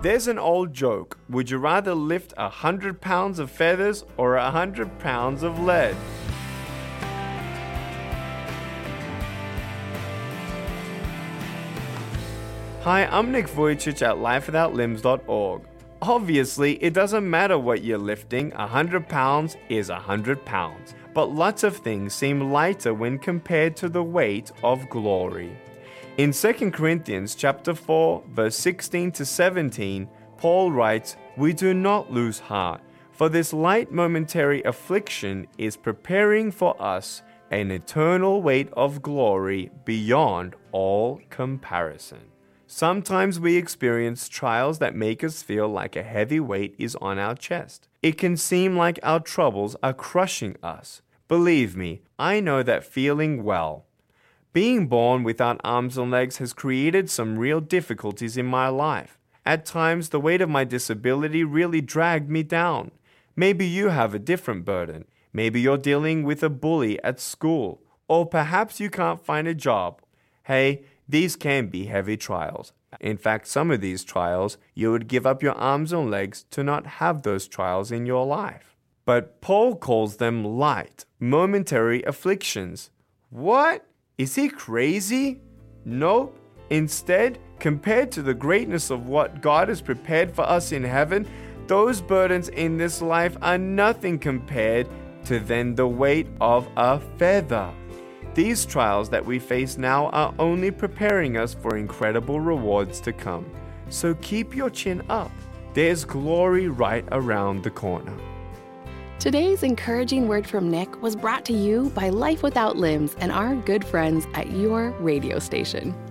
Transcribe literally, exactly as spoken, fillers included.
There's an old joke. Would you rather lift a hundred pounds of feathers or a hundred pounds of lead? Hi, I'm Nick Vujicic at life without limbs dot org. Obviously, it doesn't matter what you're lifting, a hundred pounds is a hundred pounds. But lots of things seem lighter when compared to the weight of glory. In Second Corinthians chapter four, verse sixteen to seventeen, Paul writes, "We do not lose heart, for this light momentary affliction is preparing for us an eternal weight of glory beyond all comparison." Sometimes we experience trials that make us feel like a heavy weight is on our chest. It can seem like our troubles are crushing us. Believe me, I know that feeling well. Being born without arms and legs has created some real difficulties in my life. At times, the weight of my disability really dragged me down. Maybe you have a different burden. Maybe you're dealing with a bully at school, or perhaps you can't find a job. Hey, these can be heavy trials. In fact, some of these trials, you would give up your arms and legs to not have those trials in your life. But Paul calls them light, momentary afflictions. What? Is he crazy? Nope. Instead, compared to the greatness of what God has prepared for us in heaven, those burdens in this life are nothing compared to then the weight of a feather. These trials that we face now are only preparing us for incredible rewards to come. So keep your chin up. There's glory right around the corner. Today's encouraging word from Nick was brought to you by Life Without Limbs and our good friends at your radio station.